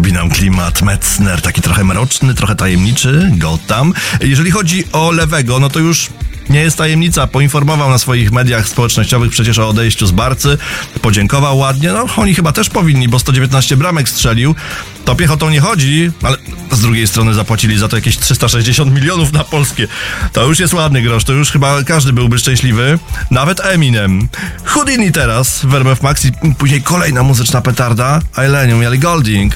robi nam klimat Metzner, taki trochę mroczny, trochę tajemniczy, Gotham. Jeżeli chodzi o Lewego, no to już nie jest tajemnica, poinformował na swoich mediach społecznościowych przecież o odejściu z Barcy, podziękował ładnie, no oni chyba też powinni, bo 119 bramek strzelił, to piechotą nie chodzi, ale z drugiej strony zapłacili za to jakieś 360 milionów na polskie. To już jest ładny grosz, to już chyba każdy byłby szczęśliwy, nawet Eminem. Houdini teraz w RMF Max i później kolejna muzyczna petarda, Ailenium, Ellie Goulding.